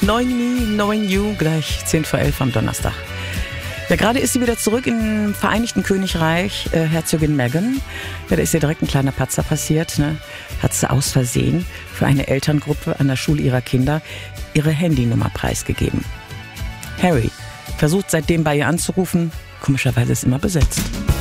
Knowing Me, Knowing You, gleich 10 vor 11 am Donnerstag. Ja, gerade ist sie wieder zurück im Vereinigten Königreich, Herzogin Meghan. Ja, da ist ihr direkt ein kleiner Patzer passiert, ne? Hat sie aus Versehen für eine Elterngruppe an der Schule ihrer Kinder ihre Handynummer preisgegeben. Harry versucht seitdem bei ihr anzurufen, komischerweise ist immer besetzt.